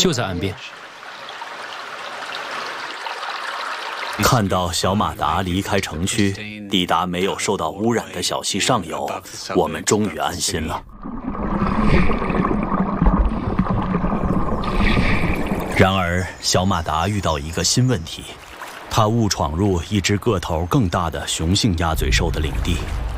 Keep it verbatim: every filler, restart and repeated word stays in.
就在岸边。 看到小马达离开城区，抵达没有受到污染的小溪上游，我们终于安心了。然而，小马达遇到一个新问题，它误闯入一只个头更大的雄性鸭嘴兽的领地。